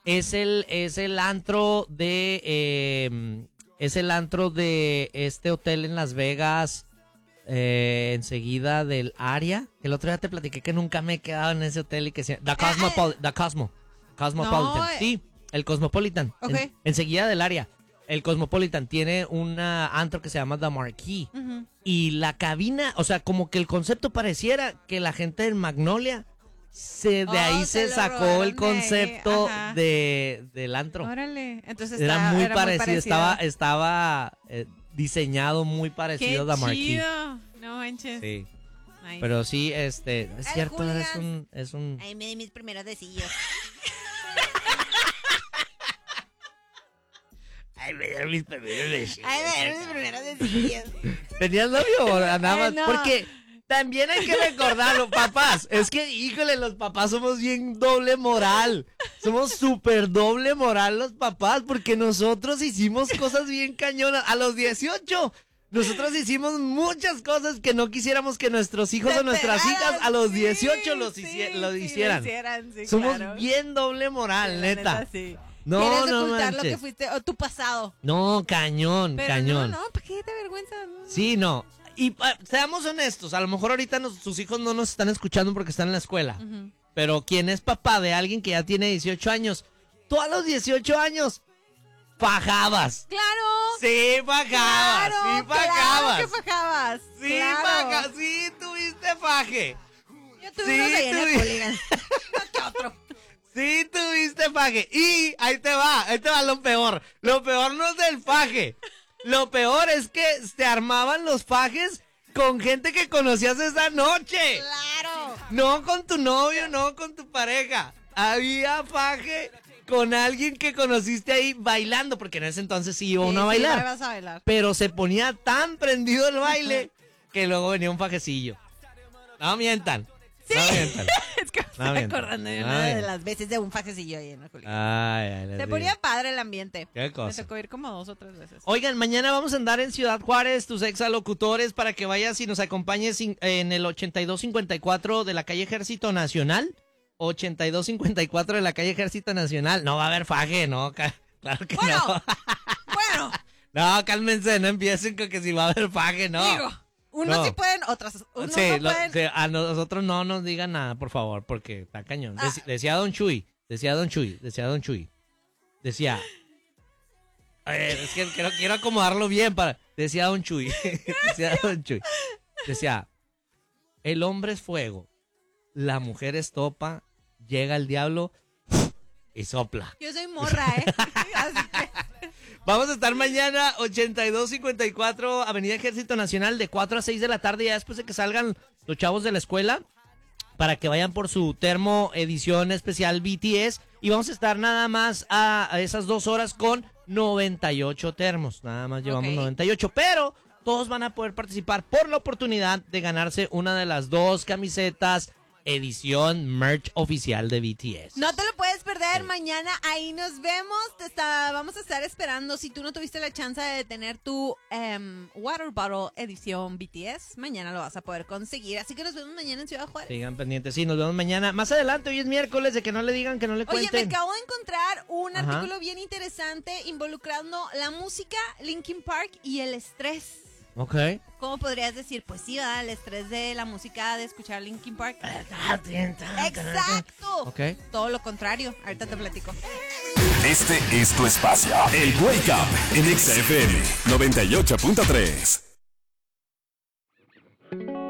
Es el antro de este hotel en Las Vegas, enseguida del Aria. El otro día te platiqué que nunca me he quedado en ese hotel y que se Cosmopolitan. No, Sí, el Cosmopolitan. Okay. Enseguida del Aria. El Cosmopolitan tiene un antro que se llama The Marquee. Uh-huh. Y la cabina, o sea, como que el concepto pareciera que la gente del Magnolia de ahí se sacó el concepto del antro. Órale, entonces era muy parecido, parecido. estaba diseñado muy parecido a The Marquee. Chido. No manches. Sí. Nice. Pero sí, es cierto, Julián. es un Ahí me di mis primeros besillos. Ay, me dieron mis primeros besillos. Ay, me dieron mis primeros besillos. ¿Tenías novio o nada más? No. Porque también hay que recordar, los papás. Es que, híjole, los papás somos bien doble moral. Somos súper doble moral los papás, porque nosotros hicimos cosas bien cañonas. A los 18, nosotros hicimos muchas cosas que no quisiéramos que nuestros hijos o nuestras hijas a los 18 lo hicieran. Sí, Somos claro. bien doble moral, Sí, la neta. sí. No, Quieres no ocultar lo manches. que fuiste o tu pasado. No, cañón, Pero cañón. no, ¿para qué te vergüenza? Sí, no. Y seamos honestos, a lo mejor ahorita sus hijos no nos están escuchando porque están en la escuela. Uh-huh. Pero quien es papá de alguien que ya tiene 18 años, tú a los 18 años fajabas. ¡Claro! Sí, fajabas. ¡Claro! Sí, fajabas. ¡Claro que fajabas! Sí, ¡Claro! sí, tuviste faje. Yo tuve Sí, unos ahí en el tuve- Hooligans. ¿Qué otro? Sí, tuviste faje. Y ahí te va lo peor. Lo peor no es el faje. Lo peor es que se armaban los fajes con gente que conocías esa noche. ¡Claro! No con tu novio, no con tu pareja. Había faje con alguien que conociste ahí bailando, porque en ese entonces sí iba uno a bailar. Sí, vas a bailar. Pero se ponía tan prendido el baile que luego venía un fajecillo. No mientan. No mientan. Es que me No estoy mientan. acordando de No una de mientan. las veces de un fajecillo ahí en el Hooligans. Ay, les Se digo. ponía padre el ambiente. ¿Qué cosa? Me tocó ir como 2 o 3 veces. Oigan, mañana vamos a andar en Ciudad Juárez, tus exalocutores, para que vayas y nos acompañes en el 8254 de la calle Ejército Nacional. 8254 de la calle Ejército Nacional. No va a haber faje, no, claro que Bueno, no. bueno, No, cálmense, no empiecen con que si va a haber faje, no. digo, unos No. sí pueden, otras unos Sí, no pueden. sí, a nosotros no nos digan nada, por favor, porque está cañón. Ah. Decía Don Chuy. Decía, es que quiero acomodarlo bien decía Don Chuy. Decía, el hombre es fuego, la mujer es topa, llega el diablo y sopla. Yo soy morra, Así que, Vamos a estar mañana 8254 Avenida Ejército Nacional de 4 a 6 de la tarde, ya después de que salgan los chavos de la escuela, para que vayan por su termo edición especial BTS. Y vamos a estar nada más a esas 2 horas con 98 termos. Nada más llevamos 98, pero todos van a poder participar por la oportunidad de ganarse una de las 2 camisetas edición merch oficial de BTS. no te lo puedes perder. Mañana ahí nos vemos. Vamos a estar esperando. Si tú no tuviste la chance de tener tu water bottle edición BTS, mañana lo vas a poder conseguir. Así que nos vemos mañana en Ciudad Juárez. Sigan pendientes, sí, nos vemos mañana. Más adelante, hoy es miércoles, de que no le digan, que no le Oye, cuenten. me acabo de encontrar un Ajá. artículo bien interesante involucrando la música, Linkin Park y el estrés. Ok. ¿Cómo podrías decir? Pues sí, ¿verdad? El estrés de la música, de escuchar Linkin Park. ¡Exacto! Ok. Todo lo contrario. Ahorita te platico. Este es tu espacio, el Wake Up en XFM 98.3.